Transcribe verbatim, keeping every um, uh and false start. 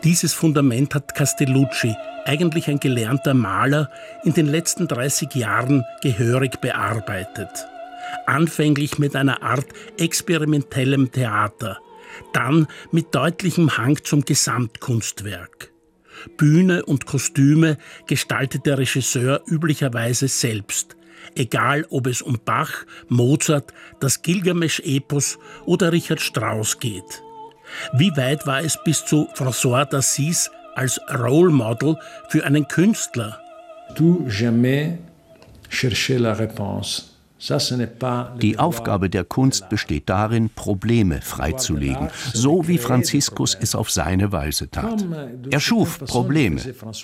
Dieses Fundament hat Castellucci, eigentlich ein gelernter Maler, in den letzten dreißig Jahren gehörig bearbeitet. Anfänglich mit einer Art experimentellem Theater, dann mit deutlichem Hang zum Gesamtkunstwerk. Bühne und Kostüme gestaltet der Regisseur üblicherweise selbst, egal ob es um Bach, Mozart, das Gilgamesch-Epos oder Richard Strauss geht. Wie weit war es bis zu François d'Assise als Role Model für einen Künstler? Tout jamais chercher la réponse. Die Aufgabe der Kunst besteht darin, Probleme freizulegen, so wie Franziskus es auf seine Weise tat. Er schuf Probleme.